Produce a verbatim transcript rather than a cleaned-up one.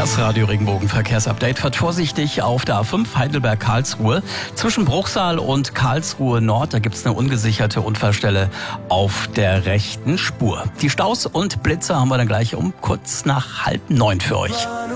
Das Radio Regenbogen Verkehrsupdate fährt vorsichtig auf der A fünf Heidelberg-Karlsruhe. Zwischen Bruchsal und Karlsruhe Nord, da gibt es eine ungesicherte Unfallstelle auf der rechten Spur. Die Staus und Blitze haben wir dann gleich um kurz nach halb neun für euch.